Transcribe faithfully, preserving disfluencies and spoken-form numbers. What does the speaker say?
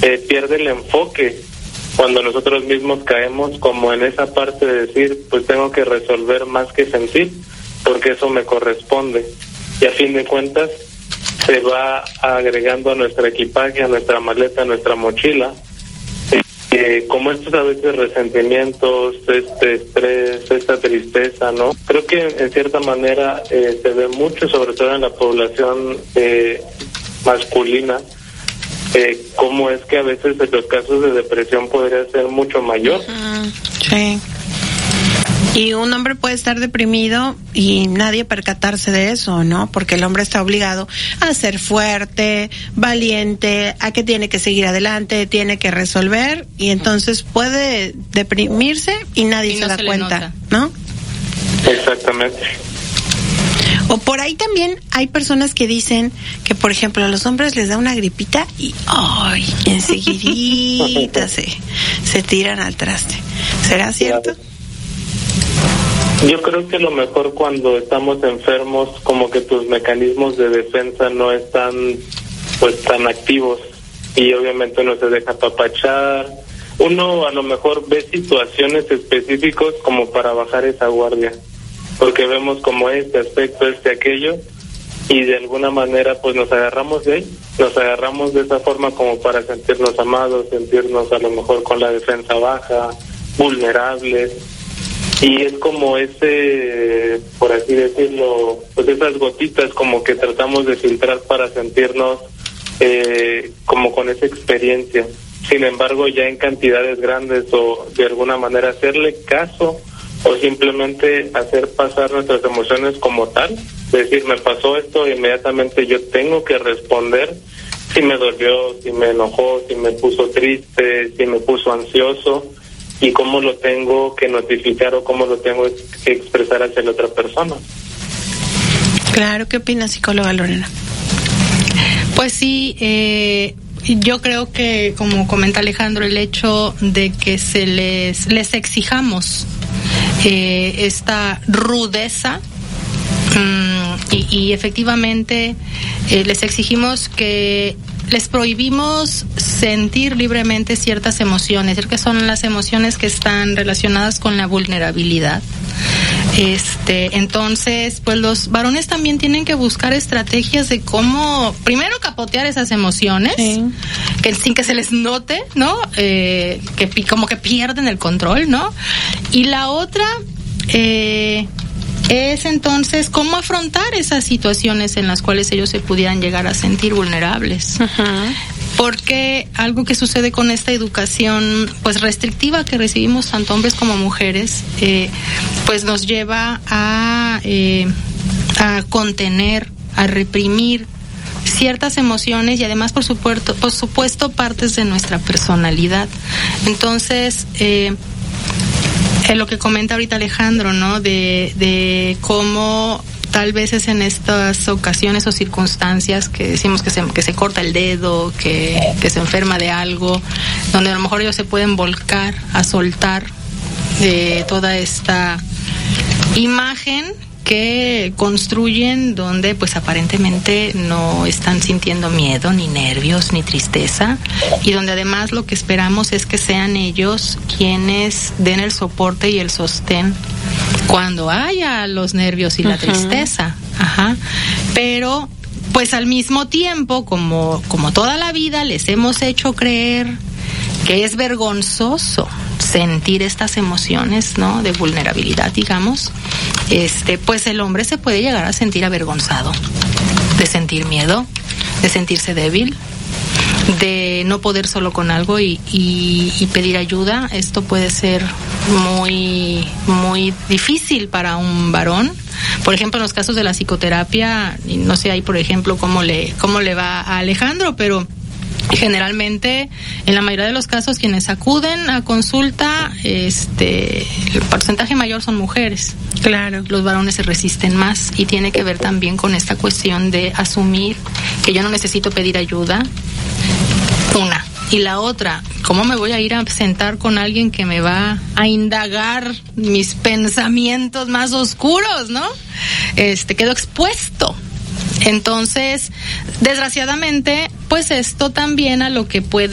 eh, pierde el enfoque cuando nosotros mismos caemos como en esa parte de decir, pues tengo que resolver más que sentir, porque eso me corresponde. Y a fin de cuentas se va agregando a nuestro equipaje, a nuestra maleta, a nuestra mochila, eh, como estos a veces resentimientos, este estrés, esta tristeza, ¿no? Creo que en cierta manera eh, se ve mucho, sobre todo en la población eh, masculina, eh, cómo es que a veces en los casos de depresión podría ser mucho mayor. Uh-huh. Sí. Y un hombre puede estar deprimido y nadie percatarse de eso, ¿no? Porque el hombre está obligado a ser fuerte, valiente, a que tiene que seguir adelante, tiene que resolver, y entonces puede deprimirse y nadie y se no da se cuenta, ¿no? Exactamente. O por ahí también hay personas que dicen que, por ejemplo, a los hombres les da una gripita y ¡ay! Enseguidita se, se tiran al traste. ¿Será cierto? Claro. Yo creo que lo mejor cuando estamos enfermos, como que tus mecanismos de defensa no están pues tan activos, y obviamente uno se deja apapachar. Uno a lo mejor ve situaciones específicas como para bajar esa guardia, porque vemos como este aspecto, este aquello, y de alguna manera pues nos agarramos de ahí, nos agarramos de esa forma como para sentirnos amados, sentirnos a lo mejor con la defensa baja, vulnerables. Y es como ese, por así decirlo, pues esas gotitas como que tratamos de filtrar para sentirnos eh, como con esa experiencia. Sin embargo, ya en cantidades grandes, o de alguna manera hacerle caso, o simplemente hacer pasar nuestras emociones como tal, decir, me pasó esto, inmediatamente yo tengo que responder, si me dolió, si me enojó, si me puso triste, si me puso ansioso, y cómo lo tengo que notificar o cómo lo tengo que expresar hacia la otra persona. Claro, ¿qué opina, psicóloga Lorena? Pues sí, eh, yo creo que, como comenta Alejandro, el hecho de que se les, les exijamos eh, esta rudeza, um, y, y efectivamente eh, les exigimos que les prohibimos sentir libremente ciertas emociones, que son las emociones que están relacionadas con la vulnerabilidad. Este, entonces, pues los varones también tienen que buscar estrategias de cómo, primero, capotear esas emociones, sí, que sin que se les note, ¿no? Eh, que como que pierden el control, ¿no? Y la otra, eh, es entonces cómo afrontar esas situaciones en las cuales ellos se pudieran llegar a sentir vulnerables. Uh-huh. Porque algo que sucede con esta educación pues restrictiva que recibimos tanto hombres como mujeres, eh, pues nos lleva a, eh, a contener, a reprimir ciertas emociones, y además por supuesto, por supuesto partes de nuestra personalidad. Entonces, eh, en lo que comenta ahorita Alejandro, ¿no? De, de cómo tal vez es en estas ocasiones o circunstancias que decimos que se, que se corta el dedo, que, que se enferma de algo, donde a lo mejor ellos se pueden volcar a soltar de toda esta imagen que construyen, donde pues aparentemente no están sintiendo miedo, ni nervios, ni tristeza, y donde además lo que esperamos es que sean ellos quienes den el soporte y el sostén cuando haya los nervios y la tristeza. Ajá. Pero pues al mismo tiempo, como, como toda la vida les hemos hecho creer que es vergonzoso sentir estas emociones, ¿no? De vulnerabilidad, digamos, este, pues el hombre se puede llegar a sentir avergonzado, de sentir miedo, de sentirse débil, de no poder solo con algo y, y, y pedir ayuda. Esto puede ser muy, muy difícil para un varón. Por ejemplo, en los casos de la psicoterapia, no sé ahí, por ejemplo, cómo le, cómo le va a Alejandro, pero generalmente, en la mayoría de los casos, quienes acuden a consulta, este, el porcentaje mayor son mujeres. Claro. Los varones se resisten más, y tiene que ver también con esta cuestión de asumir que yo no necesito pedir ayuda. Una. Y la otra, ¿cómo me voy a ir a sentar con alguien que me va a indagar mis pensamientos más oscuros, ¿no? Este, quedo expuesto. Entonces, desgraciadamente, pues esto también a lo que puede